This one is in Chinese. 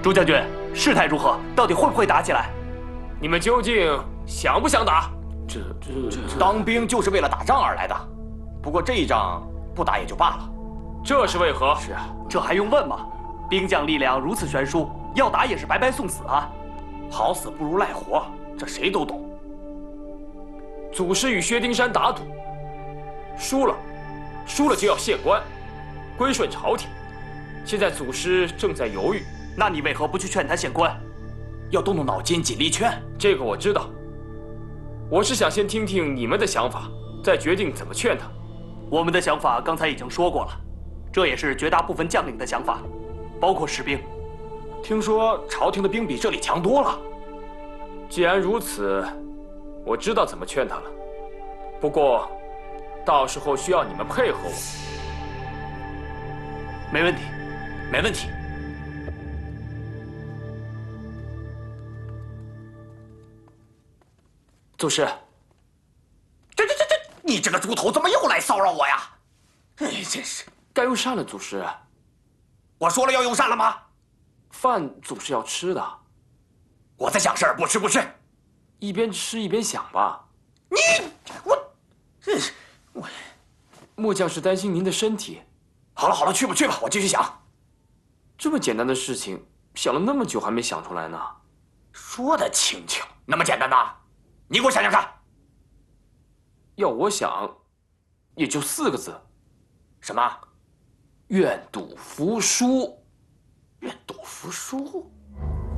朱将军，事态如何？到底会不会打起来？ 你们究竟想不想打？ 这当兵就是为了打仗而来的，不过这一仗不打也就罢了。 这是为何？ 是啊， 这还用问吗？兵将力量如此悬殊，要打也是白白送死啊！ 好死不如赖活，这谁都懂。 祖师与薛丁山打赌，输了就要谢官，归顺朝廷。现在祖师正在犹豫， 那你为何不去劝他献官？ 要动动脑筋，尽力劝。 这个我知道，我是想先听听你们的想法，再决定怎么劝他。 我们的想法刚才已经说过了，这也是绝大部分将领的想法，包括士兵。 听说朝廷的兵比这里强多了。 既然如此，我知道怎么劝他了。不过，到时候需要你们配合我。 没问题， 没问题。 祖师， 这，你这个猪头怎么又来骚扰我呀？哎，真是！ 该用膳了，祖师。 我说了要用膳了吗？ 饭总是要吃的。 我在想事儿，不吃不吃。 一边吃一边想吧。 我， 末将是担心您的身体。 好了，去吧，我继续想。 这么简单的事情，想了那么久还没想出来呢。 说的轻巧，那么简单呐？你给我想想看。 要我想，也就4个字。 什么？ 愿赌服输。 愿赌服输？